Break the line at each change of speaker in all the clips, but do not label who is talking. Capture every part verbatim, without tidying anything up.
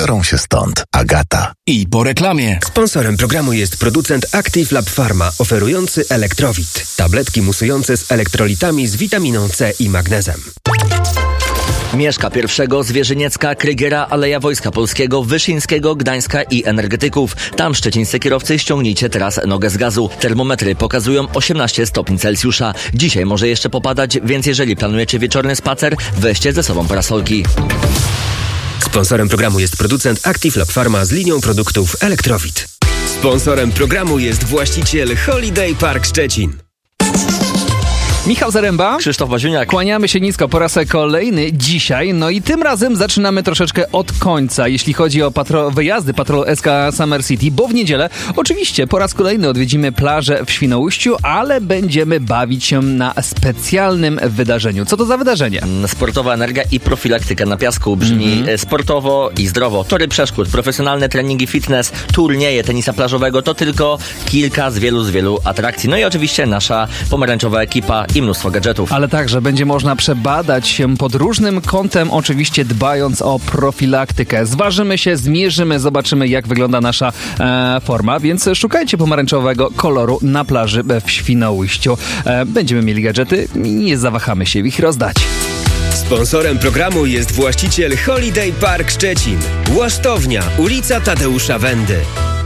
Wybiorą się stąd. Agata.
I po reklamie.
Sponsorem programu jest producent Active Lab Pharma, oferujący Elektrowit. Tabletki musujące z elektrolitami z witaminą C i magnezem.
Mieszka pierwszego Zwierzyniecka, Krygiera, Aleja Wojska Polskiego, Wyszyńskiego, Gdańska i Energetyków. Tam szczecińscy kierowcy, ściągnijcie teraz nogę z gazu. Termometry pokazują osiemnaście stopni Celsjusza. Dzisiaj może jeszcze popadać, więc jeżeli planujecie wieczorny spacer, weźcie ze sobą parasolki.
Sponsorem programu jest producent Active Lab Pharma z linią produktów Elektrowit. Sponsorem programu jest właściciel Holiday Park Szczecin.
Michał Zaręba,
Krzysztof Baziuniak.
Kłaniamy się nisko po raz kolejny dzisiaj, no i tym razem zaczynamy troszeczkę od końca, jeśli chodzi o patro- wyjazdy patrolu S K Summer City, bo w niedzielę oczywiście po raz kolejny odwiedzimy plażę w Świnoujściu, ale będziemy bawić się na specjalnym wydarzeniu. Co to za wydarzenie?
Sportowa energia i profilaktyka na piasku. Brzmi mm-hmm. sportowo i zdrowo. Tory przeszkód, profesjonalne treningi fitness, turnieje tenisa plażowego to tylko kilka z wielu, z wielu atrakcji. No i oczywiście nasza pomarańczowa ekipa i mnóstwo gadżetów.
Ale także będzie można przebadać się pod różnym kątem, oczywiście dbając o profilaktykę. Zważymy się, zmierzymy, zobaczymy jak wygląda nasza e, forma, więc szukajcie pomarańczowego koloru na plaży w Świnoujściu. E, będziemy mieli gadżety i nie zawahamy się ich rozdać.
Sponsorem programu jest właściciel Holiday Park Szczecin. Łasztownia, ulica Tadeusza Wendy.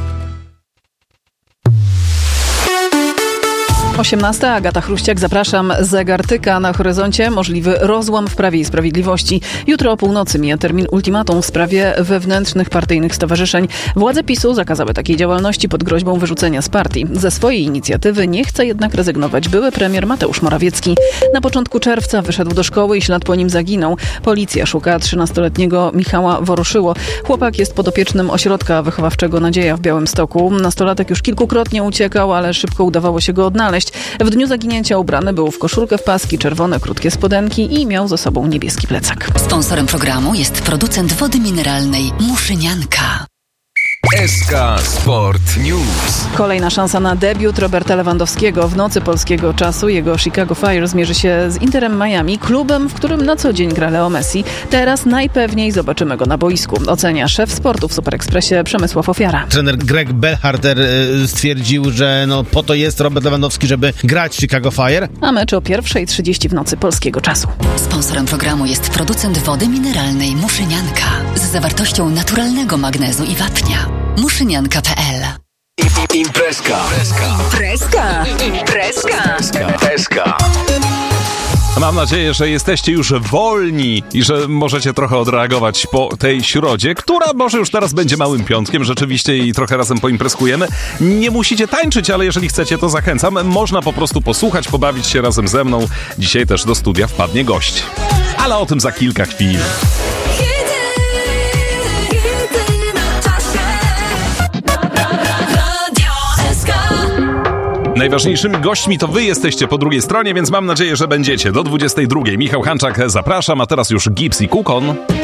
osiemnasta. Agata Chruściak, zapraszam. Zegartyka na horyzoncie. Możliwy rozłam w Prawie i Sprawiedliwości. Jutro o północy mija termin ultimatum w sprawie wewnętrznych partyjnych stowarzyszeń. Władze PiSu zakazały takiej działalności pod groźbą wyrzucenia z partii. Ze swojej inicjatywy nie chce jednak rezygnować były premier Mateusz Morawiecki. Na początku czerwca wyszedł do szkoły i ślad po nim zaginął. Policja szuka trzynastoletniego Michała Woroszyło. Chłopak jest podopiecznym ośrodka wychowawczego Nadzieja w Białymstoku. Nastolatek już kilkukrotnie uciekał, ale szybko udawało się go odnaleźć. W dniu zaginięcia ubrany był w koszulkę w paski, czerwone krótkie spodenki i miał ze sobą niebieski plecak.
Sponsorem programu jest producent wody mineralnej Muszynianka.
S K Sport News.
Kolejna szansa na debiut Roberta Lewandowskiego. W nocy polskiego czasu jego Chicago Fire zmierzy się z Interem Miami, klubem, w którym na co dzień gra Leo Messi. Teraz najpewniej zobaczymy go na boisku. Ocenia szef sportu w Super Expressie Przemysław Ofiara.
Trener Greg Berhalter stwierdził, że no po to jest Robert Lewandowski, żeby grać Chicago Fire.
A mecz o pierwszej trzydzieści w nocy polskiego czasu.
Sponsorem programu jest producent wody mineralnej Muszynianka z zawartością naturalnego magnezu i wapnia. muszynianka kropka p l.
Imprezka.
Imprezka. Imprezka.
Imprezka.
Mam nadzieję, że jesteście już wolni i że możecie trochę odreagować po tej środzie, która może już teraz będzie małym piątkiem rzeczywiście i trochę razem poimprezkujemy. Nie musicie tańczyć, ale jeżeli chcecie, to zachęcam. Można po prostu posłuchać, pobawić się razem ze mną. Dzisiaj też do studia wpadnie gość. Ale o tym za kilka chwil. Najważniejszymi gośćmi to wy jesteście po drugiej stronie, więc mam nadzieję, że będziecie. Do dwudziestej drugiej. Michał Hanczak, zapraszam, a teraz już Gips i Kukon.